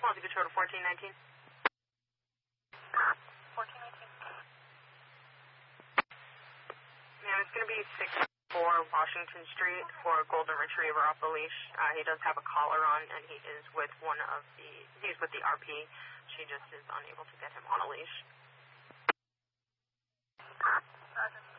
Multi Control to 1419. 1419. Yeah, it's going to be 64 Washington Street for a golden retriever off the leash. He does have a collar on, and he is with he's with the RP. She just is unable to get him on a leash. Roger.